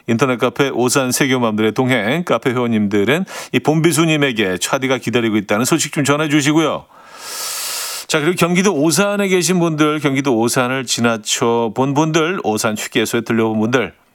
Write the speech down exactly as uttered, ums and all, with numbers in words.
인터넷 카페 오산 세교맘들의 동행 카페 회원님들은 이 봄비수님에게 차디가 기다리고 있다는 소식 좀 전해주시고요. 자, 그리고 경기도 오산에 계신 분들, 경기도 오산을 지나쳐 본 분들, 오산 휴게소에 들려본 분들